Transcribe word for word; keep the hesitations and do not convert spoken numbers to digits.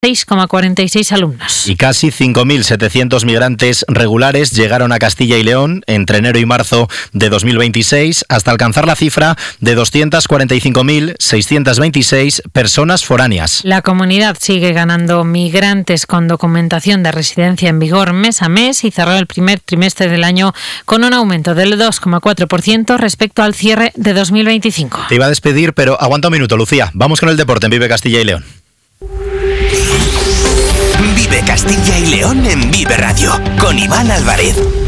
seis coma cuarenta y seis alumnos. Y casi cinco mil setecientos migrantes regulares llegaron a Castilla y León entre enero y marzo de dos mil veintiséis, hasta alcanzar la cifra de doscientas cuarenta y cinco mil seiscientas veintiséis personas foráneas. La comunidad sigue ganando migrantes con documentación de residencia en vigor mes a mes y cerró el primer trimestre del año con un aumento del dos coma cuatro por ciento respecto al cierre de dos mil veinticinco. Te iba a despedir, pero aguanta un minuto, Lucía. Vamos con el deporte en Vive Castilla y León. Vive Castilla y León en Vive Radio, con Iván Álvarez.